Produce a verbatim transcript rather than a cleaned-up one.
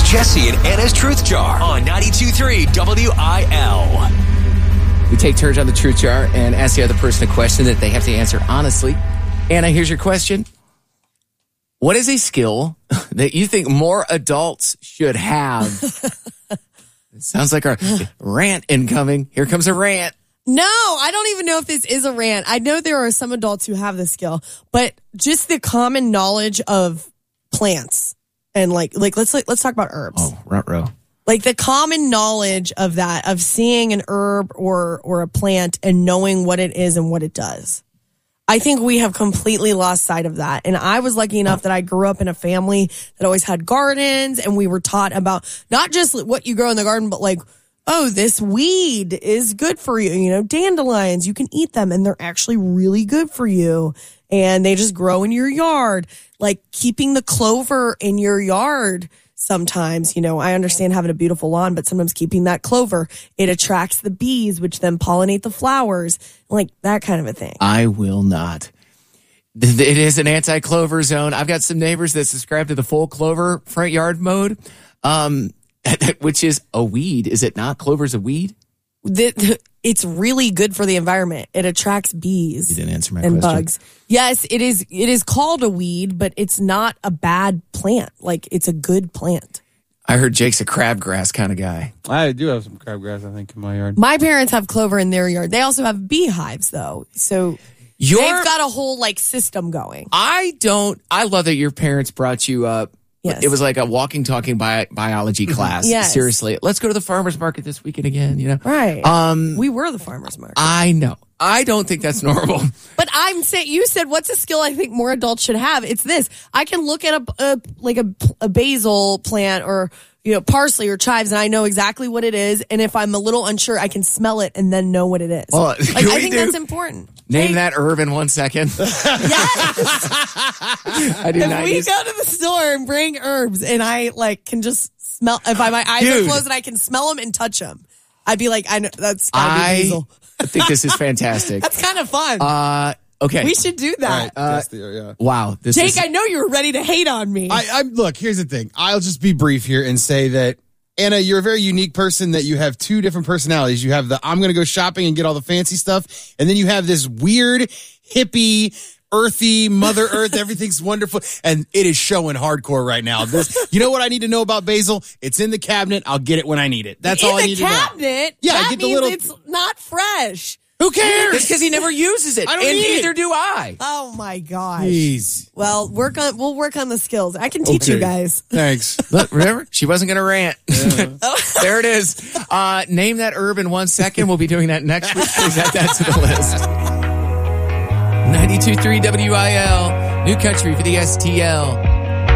Jesse and Anna's Truth Jar on ninety-two point three W I L. We take turns on the Truth Jar and ask the other person a question that they have to answer honestly. Anna, here's your question. What is a skill that you think more adults should have? It sounds like our rant incoming. Here comes a rant. No, I don't even know if this is a rant. I know there are some adults who have this skill, but just the common knowledge of plants and like, like let's let's talk about herbs. Oh, ruh-roh. Like the common knowledge of that, of seeing an herb or or a plant and knowing what it is and what it does. I think we have completely lost sight of that. And I was lucky enough that I grew up in a family that always had gardens, and we were taught about not just what you grow in the garden, but like, oh, this weed is good for you. You know, dandelions, you can eat them and they're actually really good for you. And they just grow in your yard. Like keeping the clover in your yard. Sometimes, you know, I understand having a beautiful lawn, but sometimes keeping that clover, it attracts the bees, which then pollinate the flowers, like that kind of a thing. I will not. It is an anti-clover zone. I've got some neighbors that subscribe to the full clover front yard mode, um, which is a weed. Is it not? Clover's a weed? The, it's really good for the environment. It attracts bees. You didn't answer my and question. Bugs. Yes, it is. It is called a weed, but it's not a bad plant. Like it's a good plant. I heard Jake's a crabgrass kind of guy. I do have some crabgrass, I think, in my yard. My parents have clover in their yard. They also have beehives, though. So Your, they've got a whole like system going. I don't. I love that your parents brought you up. Yes. It was like a walking, talking bi- biology class. Yes. Seriously. Let's go to the farmer's market this weekend again, you know? Right. Um, we were the farmer's market. I know. I don't think that's normal. But I'm saying, you said, what's a skill I think more adults should have? It's this. I can look at a, a like a, a basil plant or, you know, parsley or chives, and I know exactly what it is. And if I'm a little unsure, I can smell it and then know what it is. Well, like, I think do? that's important. Name hey. that herb in one second. Yes. I do if not we use... go to the store and bring herbs and I like can just smell, if I, my eyes Dude. are closed and I can smell them and touch them, I'd be like, I know that's gotta be I basil. think this is fantastic. That's kind of fun. Uh, okay. We should do that. All right, that's the, yeah. Wow. This Jake, is... I know you were ready to hate on me. I, I'm look, here's the thing. I'll just be brief here and say that, Anna, you're a very unique person that you have two different personalities. You have the, I'm going to go shopping and get all the fancy stuff. And then you have this weird, hippie, earthy, Mother Earth. Everything's wonderful. And it is showing hardcore right now. This, you know what I need to know about basil? It's in the cabinet. I'll get it when I need it. That's in all I need the cabinet? to know. Yeah, that I get the means little. It's not fresh. Who cares? It's because he never uses it. I don't and need neither it. do I. Oh my gosh. Jeez. Well, work on. We'll work on the skills. I can teach Okay. you guys. Thanks. Look, remember? She wasn't going to rant. There it is. Uh, name that herb in one second. We'll be doing that next week. Please add that to the list. ninety-two point three W I L, New Country for the S T L.